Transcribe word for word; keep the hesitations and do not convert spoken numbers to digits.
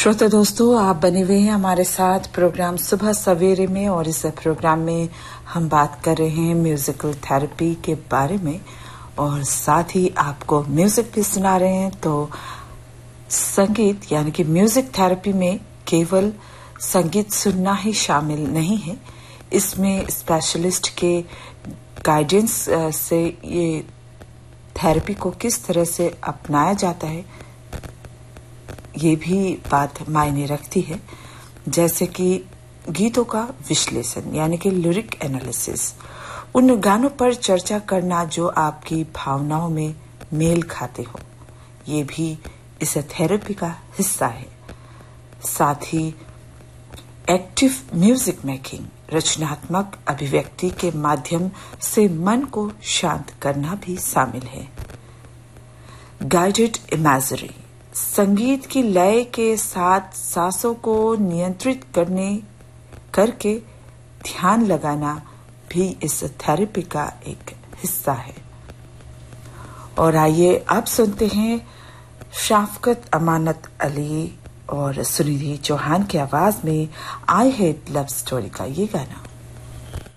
श्रोता दोस्तों, आप बने हुए हैं हमारे साथ प्रोग्राम सुबह सवेरे में, और इस प्रोग्राम में हम बात कर रहे हैं म्यूजिकल थेरेपी के बारे में और साथ ही आपको म्यूजिक भी सुना रहे हैं। तो संगीत यानी कि म्यूजिक थेरेपी में केवल संगीत सुनना ही शामिल नहीं है, इसमें स्पेशलिस्ट के गाइडेंस से ये थेरेपी को किस तरह से अपनाया जाता है ये भी बात मायने रखती है। जैसे कि गीतों का विश्लेषण यानी कि लिरिक एनालिसिस, उन गानों पर चर्चा करना जो आपकी भावनाओं में मेल खाते हो, ये भी इस थेरेपी का हिस्सा है। साथ ही एक्टिव म्यूजिक मेकिंग, रचनात्मक अभिव्यक्ति के माध्यम से मन को शांत करना भी शामिल है। गाइडेड इमेजरी, संगीत की लय के साथ सांसों को नियंत्रित करने करके ध्यान लगाना भी इस थेरेपी का एक हिस्सा है। और आइए अब सुनते हैं शफकत अमानत अली और सुनिधि चौहान की आवाज में आई है लव स्टोरी का ये गाना।